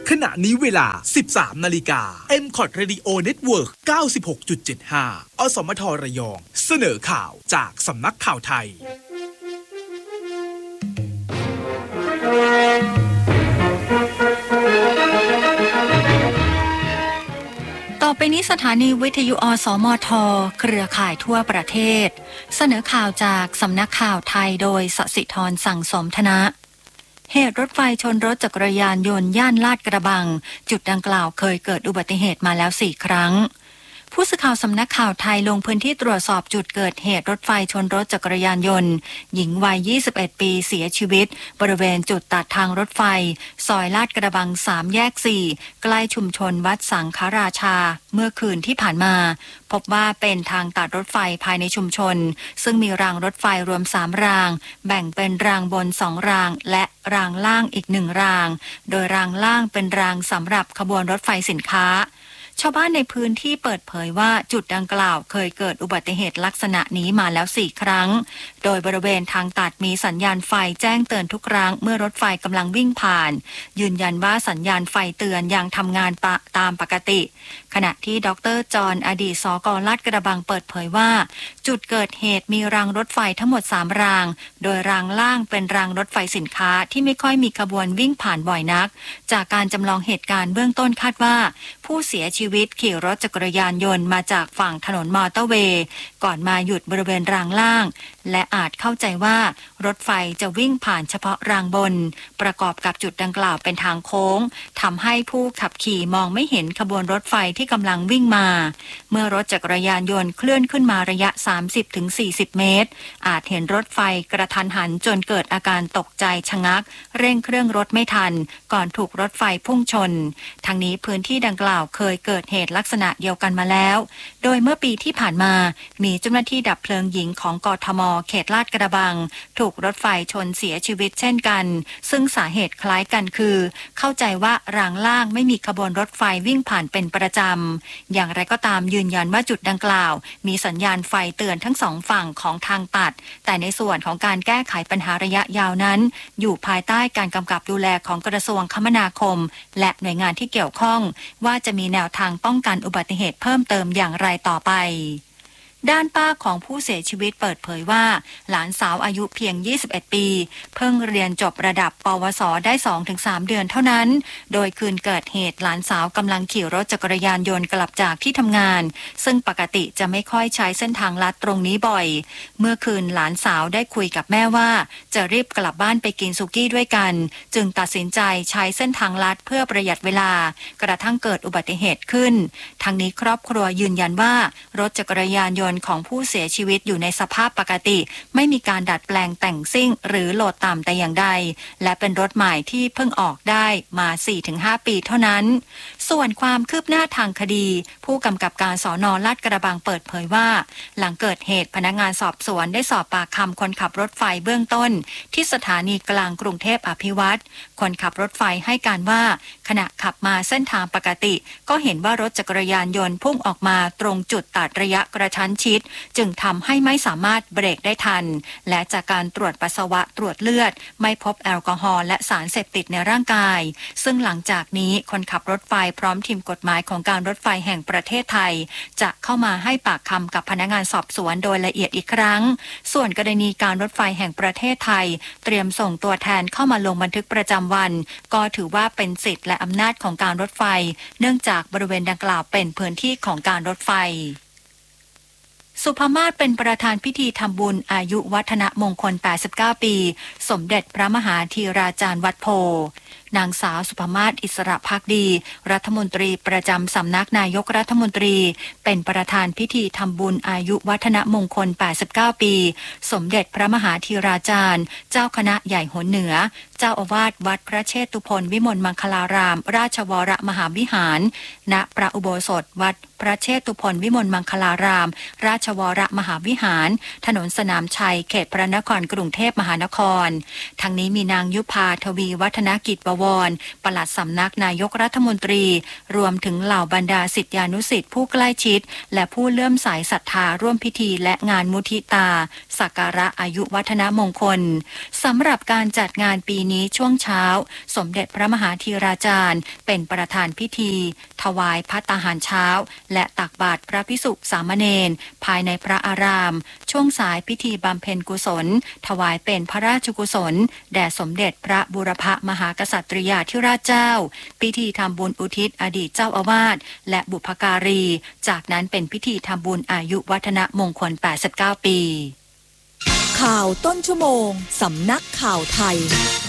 ขณะนี้เวลา 13 นาฬิกา MCOT Radio Network 96.75 อสมทระยองเสนอข่าวจากสำนักข่าวไทยต่อไปนี้สถานีวิทยุอสมทเครือข่ายทั่วประเทศเสนอข่าวจากสำนักข่าวไทยโดยสศิธรสั่งสมธนะเหตุรถไฟชนรถจักรยานยนต์ย่านลาดกระบังจุดดังกล่าวเคยเกิดอุบัติเหตุมาแล้ว4 ครั้งผู้สื่อข่าวสำนักข่าวไทยลงพื้นที่ตรวจสอบจุดเกิดเหตุรถไฟชนรถจักรยานยนต์หญิงวัย21 ปีเสียชีวิตบริเวณจุดตัดทางรถไฟซอยลาดกระบัง3 แยก 4ใกล้ชุมชนวัดสังฆราชาเมื่อคืนที่ผ่านมาพบว่าเป็นทางตัดรถไฟภายในชุมชนซึ่งมีรางรถไฟรวม3 รางแบ่งเป็นรางบน2 รางและรางล่างอีก1 รางโดยรางล่างเป็นรางสำหรับขบวนรถไฟสินค้าชาวบ้านในพื้นที่เปิดเผยว่าจุดดังกล่าวเคยเกิดอุบัติเหตุลักษณะนี้มาแล้ว4 ครั้งโดยบริเวณทางตัดมีสัญญาณไฟแจ้งเตือนทุกครั้งเมื่อรถไฟกำลังวิ่งผ่านยืนยันว่าสัญญาณไฟเตือนยังทำงานตามปกติขณะที่ดร.จรอดีตสก.ลาดกระบังเปิดเผยว่าจุดเกิดเหตุมีรางรถไฟทั้งหมด3 รางโดยรางล่างเป็นรางรถไฟสินค้าที่ไม่ค่อยมีขบวนวิ่งผ่านบ่อยนักจากการจำลองเหตุการณ์เบื้องต้นคาดว่าผู้เสียชีวิตขี่รถจักรยานยนต์มาจากฝั่งถนนมอเตอร์เวย์ก่อนมาหยุดบริเวณรางล่างและอาจเข้าใจว่ารถไฟจะวิ่งผ่านเฉพาะรางบนประกอบกับจุดดังกล่าวเป็นทางโค้งทำให้ผู้ขับขี่มองไม่เห็นขบวนรถไฟที่กำลังวิ่งมาเมื่อรถจักรยานยนต์เคลื่อนขึ้นมาระยะ 30-40 เมตรอาจเห็นรถไฟกระทันหันจนเกิดอาการตกใจชะงักเร่งเครื่องรถไม่ทันก่อนถูกรถไฟพุ่งชนทั้งนี้พื้นที่ดังกล่าวเคยเกิดเหตุลักษณะเดียวกันมาแล้วโดยเมื่อปีที่ผ่านมามีเจ้าหน้าที่ดับเพลิงหญิงของกทม.เขตลาดกระบังถูกรถไฟชนเสียชีวิตเช่นกันซึ่งสาเหตุคล้ายกันคือเข้าใจว่ารางล่างไม่มีขบวนรถไฟวิ่งผ่านเป็นประจำอย่างไรก็ตามยืนยันว่าจุดดังกล่าวมีสัญญาณไฟเตือนทั้ง2 ฝั่งของทางตัดแต่ในส่วนของการแก้ไขปัญหาระยะยาวนั้นอยู่ภายใต้การกำกับดูแลของกระทรวงคมนาคมและหน่วยงานที่เกี่ยวข้องว่าจะมีแนวทางป้องกันอุบัติเหตุเพิ่มเติมอย่างไรต่อไปด้านป้าของผู้เสียชีวิตเปิดเผยว่าหลานสาวอายุเพียง21 ปีเพิ่งเรียนจบระดับปวสได้ 2-3 เดือนเท่านั้นโดยคืนเกิดเหตุหลานสาวกำลังขี่รถจักรยานยนต์กลับจากที่ทำงานซึ่งปกติจะไม่ค่อยใช้เส้นทางลัดตรงนี้บ่อยเมื่อคืนหลานสาวได้คุยกับแม่ว่าจะรีบกลับบ้านไปกินสุกี้ด้วยกันจึงตัดสินใจใช้เส้นทางลัดเพื่อประหยัดเวลากระทั่งเกิดอุบัติเหตุขึ้นทั้งนี้ครอบครัวยืนยันว่ารถจักรยานยนต์ของผู้เสียชีวิตอยู่ในสภาพปกติไม่มีการดัดแปลงแต่งซิ่งหรือโหลดต่ำแต่อย่างใดและเป็นรถใหม่ที่เพิ่งออกได้มา 4-5 ปีเท่านั้นส่วนความคืบหน้าทางคดีผู้กำกับการสน.ลาดกระบังเปิดเผยว่าหลังเกิดเหตุพนักงานสอบสวนได้สอบปากคำคนขับรถไฟเบื้องต้นที่สถานีกลางกรุงเทพอภิวัตรคนขับรถไฟให้การว่าขณะขับมาเส้นทางปกติก็เห็นว่ารถจักรยานยนต์พุ่งออกมาตรงจุดตัดระยะกระชั้นชิดจึงทำให้ไม่สามารถเบรกได้ทันและจากการตรวจปัสสาวะตรวจเลือดไม่พบแอลกอฮอล์และสารเสพติดในร่างกายซึ่งหลังจากนี้คนขับรถไฟพร้อมทีมกฎหมายของการรถไฟแห่งประเทศไทยจะเข้ามาให้ปากคำกับพนักงานสอบสวนโดยละเอียดอีกครั้งส่วนกรณีการรถไฟแห่งประเทศไทยเตรียมส่งตัวแทนเข้ามาลงบันทึกประจำวันก็ถือว่าเป็นสิทธิและอำนาจของการรถไฟเนื่องจากบริเวณดังกล่าวเป็นพื้นที่ของการรถไฟสุภมาศเป็นประธานพิธีทำบุญอายุวัฒนมงคล 89 ปีสมเด็จพระมหาธีราจารย์วัดโพนางสาวสุภมาศอิสระภักดีรัฐมนตรีประจำสำนักนายกรัฐมนตรีเป็นประธานพิธีทำบุญอายุวัฒนมงคล 89 ปีสมเด็จพระมหาธีราจารย์เจ้าคณะใหญ่หนเหนือเจ้าอาวาสวัดพระเชตุพนวิมลมังคลารามราชวรมหาวิหารณพระอุโบสถวัดพระเชตุพนวิมลมังคลารามราชวรมหาวิหารถนนสนามชัยเขตพระนครกรุงเทพมหานครทั้งนี้มีนางยุพาทวีวัฒนกิจบวรปลัดสำนักนายกรัฐมนตรีรวมถึงเหล่าบรรดาศิษยานุศิษย์ผู้ใกล้ชิดและผู้เลื่อมใสศรัทธาร่วมพิธีและงานมุทิตาสักการะอายุวัฒนมงคลสำหรับการจัดงานปีนี้ช่วงเช้าสมเด็จพระมหาธีราจารย์เป็นประธานพิธีถวายภัตตาหารเช้าและตักบาตรพระภิกษุสามเณรภายในพระอารามช่วงสายพิธีบำเพ็ญกุศลถวายเป็นพระราชกุศลแด่สมเด็จพระบูรพมหากษัตริยาธิราชเจ้าพิธีทำบุญอุทิศอดีตเจ้าอาวาสและบุพการีจากนั้นเป็นพิธีทำบุญอายุวัฒนมงคล89 ปีข่าวต้นชั่วโมงสำนักข่าวไทย